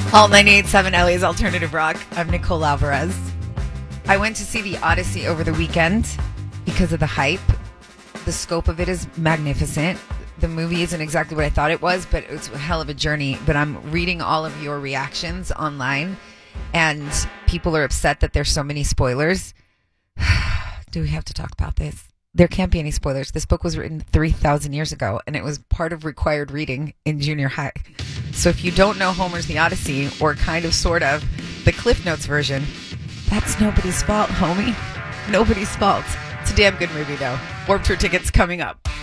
Alt 98.7 LA's Alternative Rock. I'm Nicole Alvarez. I went to see the Odyssey over the weekend because of the hype. The scope of it is magnificent. The movie isn't exactly what I thought it was, but it's a hell of a journey. But I'm reading all of your reactions online, and people are upset that there's so many spoilers. Do we have to talk about this? There can't be any spoilers. This book was written 3,000 years ago, and it was part of required reading in junior high. So if you don't know Homer's The Odyssey, or kind of, sort of, the Cliff Notes version, that's nobody's fault, homie. Nobody's fault. It's a damn good movie, though. Warped Tour tickets coming up.